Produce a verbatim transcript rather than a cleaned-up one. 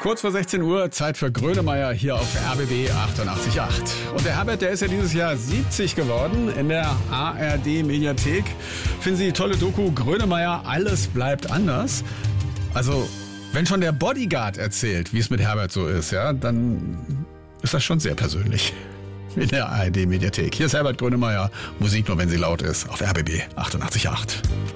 Kurz vor sechzehn Uhr, Zeit für Grönemeyer hier auf R B B achtundachtzig Komma acht. Und der Herbert, der ist ja dieses Jahr siebzig geworden. In der A R D-Mediathek finden Sie die tolle Doku Grönemeyer, alles bleibt anders. Also, wenn schon der Bodyguard erzählt, wie es mit Herbert so ist, ja, dann ist das schon sehr persönlich. In der A R D-Mediathek. Hier ist Herbert Grönemeyer. Musik nur, wenn sie laut ist, auf R B B achtundachtzig Komma acht.